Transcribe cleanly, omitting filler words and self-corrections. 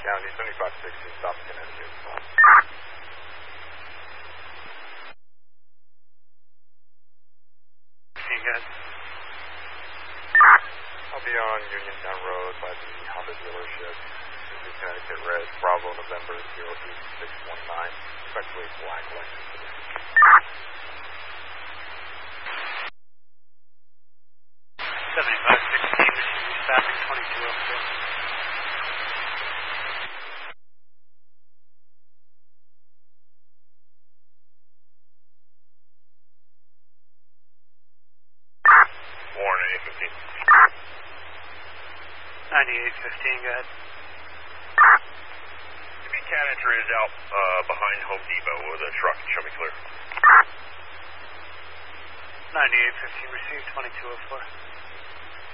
County, 7560, South Connecticut. See you guys. I'll be on Uniontown Road by the Honda dealership. Connecticut Red, Bravo, November 08619. Effectively black Lexus. 7516, stopping 2204. Warren, 815. 9815, go ahead. Give me cat entry is out behind Home Depot with a truck. Show me clear. 9815, received 2204.